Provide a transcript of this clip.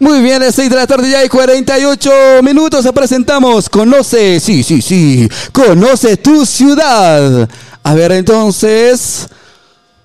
Muy bien, es 6 de la tarde ya y 48 minutos. Presentamos Conoce, sí, conoce tu ciudad. A ver, entonces,